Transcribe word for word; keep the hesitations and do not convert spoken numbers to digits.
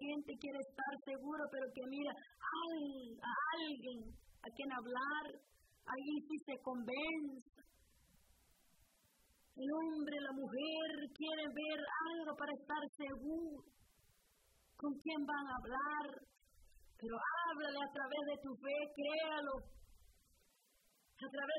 gente quiere estar seguro, pero que mira al, a alguien a quien hablar, alguien sí se convence. El hombre, la mujer quiere ver algo para estar seguro. ¿Con quién van a hablar? Pero háblale a través de tu fe, créalo. A través